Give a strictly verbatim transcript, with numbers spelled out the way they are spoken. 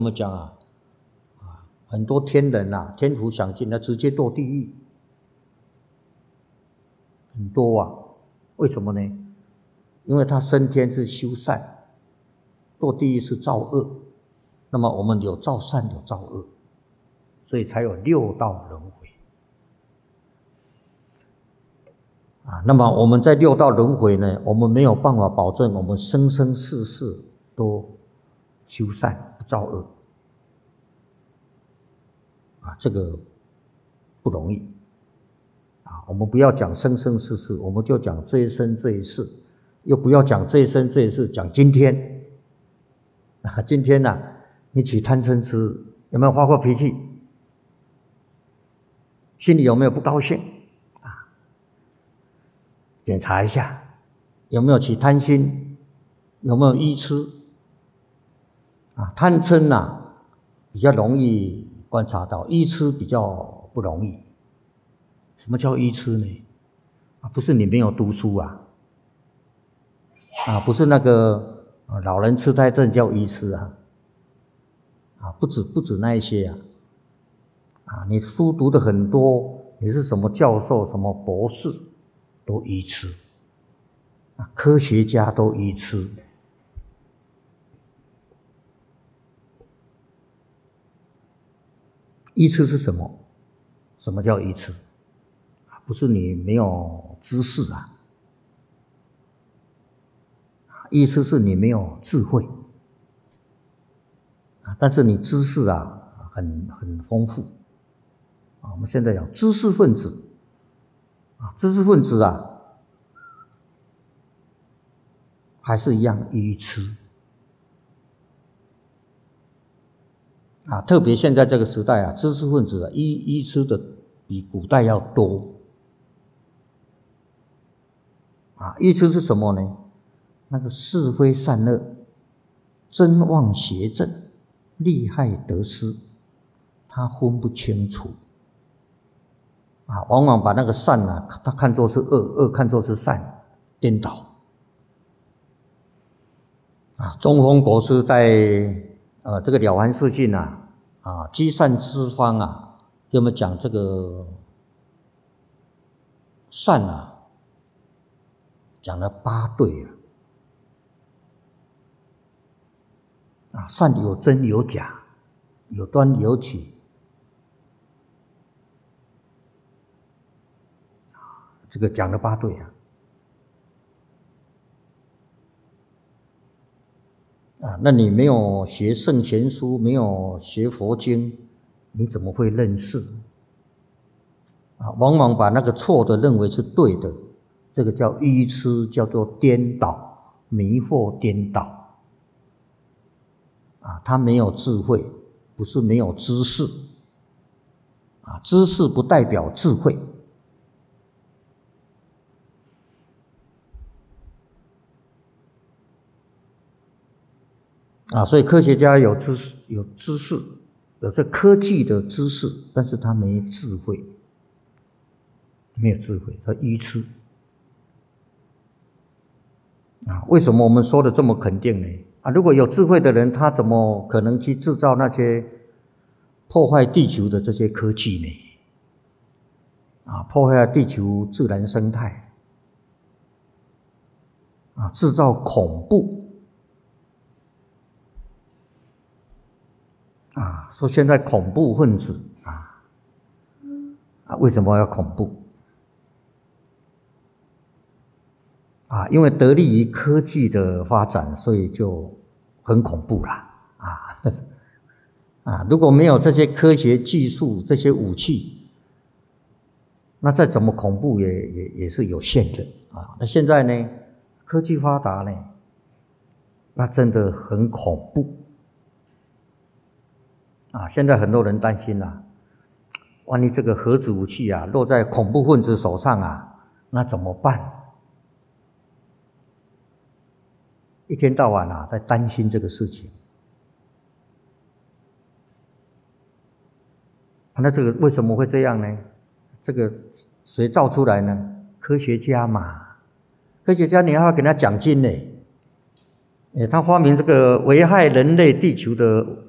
我们讲啊，啊，很多天人啊，天福享尽，他直接堕地狱，很多啊。为什么呢？因为他升天是修善，堕地狱是造恶。那么我们有造善，有造恶，所以才有六道轮回啊。那么我们在六道轮回呢，我们没有办法保证我们生生世世都修善不造恶啊，这个不容易啊。我们不要讲生生世世，我们就讲这一生这一世，又不要讲这一生这一世，讲今天啊。今天呢、啊，你起贪嗔痴，有没有发过脾气？心里有没有不高兴啊？检查一下，有没有起贪心？有没有愚痴？啊，贪嗔呐、啊，比较容易观察到，愚痴比较不容易。什么叫愚痴呢？啊，不是你没有读书啊，啊，不是那个老人痴呆症叫愚痴啊。啊，不止不止那一些啊，啊，你书读的很多，你是什么教授、什么博士，都愚痴，啊，科学家都愚痴。愚痴是什么？什么叫愚痴？不是你没有知识啊，愚痴是你没有智慧。但是你知识啊很很丰富啊，我们现在讲知识分子啊，知识分子啊还是一样愚痴啊，特别现在这个时代啊，知识分子啊愚愚痴的比古代要多啊。愚痴是什么呢？那个是非善恶、真妄邪正、利害得失，他分不清楚啊，往往把那个善啊，他看作是恶，恶看作是善，颠倒啊。中峰国师在呃这个了凡四训啊啊积善之方啊，给我们讲这个善啊，讲了八对啊。啊，善有真有假，有端有曲，啊，这个讲了八对啊。啊，那你没有学圣贤书，没有学佛经，你怎么会认识？啊，往往把那个错的认为是对的，这个叫愚痴，叫做颠倒、迷惑、颠倒。啊，他没有智慧，不是没有知识啊，知识不代表智慧啊。所以科学家有知识，有知识，有这科技的知识，但是他没智慧，没有智慧，他愚痴啊。为什么我们说的这么肯定呢？啊，如果有智慧的人，他怎么可能去制造那些破坏地球的这些科技呢？啊，破坏地球自然生态，啊，制造恐怖，啊，说现在恐怖分子啊，啊，为什么要恐怖？啊，因为得利于科技的发展，所以就很恐怖啦，啊，啊，如果没有这些科学技术、这些武器，那再怎么恐怖也也也是有限的啊。那现在呢，科技发达呢，那真的很恐怖啊。现在很多人担心啊，万一这个核子武器啊落在恐怖分子手上啊，那怎么办？一天到晚啊，在担心这个事情。那这个为什么会这样呢？这个谁造出来呢？科学家嘛，科学家你要给他奖金呢。他发明这个危害人类地球的